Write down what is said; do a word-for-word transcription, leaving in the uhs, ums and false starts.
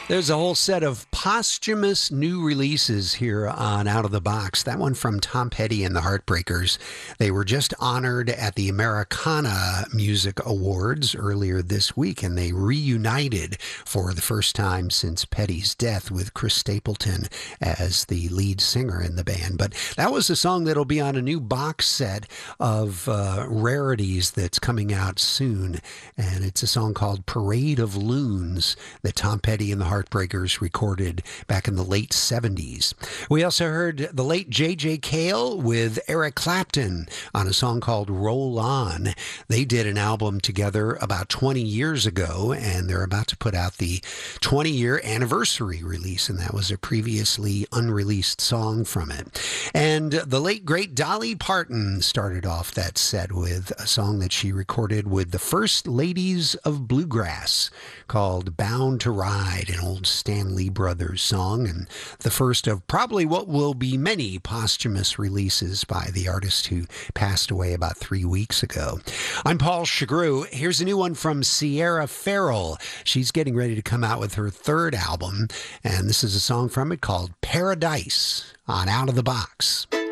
There's a whole set of posthumous new releases here on Out of the Box. That one from Tom Petty and the Heartbreakers. They were just honored at the Americana Music Awards earlier this week, and they reunited for the first time since Petty's death with Chris Stapleton as the lead singer in the band. But that was a song that'll be on a new box set of uh, rarities that's coming out soon, and it's a song called Parade of Loons that Tom Petty and the Heartbreakers recorded back in the late seventies. We also heard the late J J. Cale with Eric Clapton on a song called Roll On. They did an album together about twenty years ago, and they're about to put out the twenty-year anniversary release, and that was a previously unreleased song from it. And the late, great Dolly Parton started off that set with a song that she recorded with the First Ladies of Bluegrass called Bound to Ride, an old Stan Lee Brothers song, and the first of probably what will be many posthumous releases by the artist who passed away about three weeks ago. I'm Paul Chagru. Here's a new one from Sierra Farrell. She's getting ready to come out with her third album, and this is a song from it called Paradise on Out of the Box.